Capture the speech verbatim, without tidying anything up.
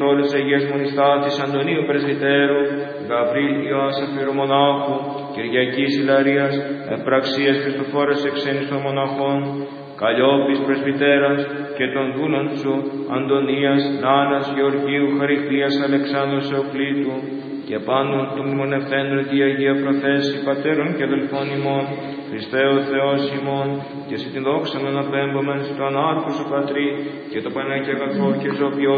όλες τις Αγίες Μονιστάτης Αντωνίου Πρεσβυτέρου, Γαβρίλ Ιωάσαφ Ιερομονάχου, Κυριακής Ιλαρίας, Ευπραξίας Χριστοφόρας Εξένης των Μοναχών, Καλλιόπης Πρεσβυτέρας και των δούλων σου, Αντωνίας, Νάνας, Γεωργίου, Χαρικλίας, Αλεξάνδρου Σεοκλήτου, και πάνω του μνημονευθέντρου τη Αγία Προθέση πατέρων και αδελφών ημών, Χριστέ ο Θεός ημών, και σε την δόξα να απέμπομεν στον Άρχο σου Πατρί, και το Παναγία Αγαθό και ζωοποιό